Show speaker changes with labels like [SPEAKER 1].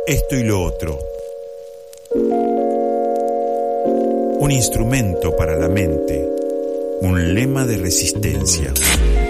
[SPEAKER 1] esto y lo otro. Un instrumento para la mente, un lema de resistencia.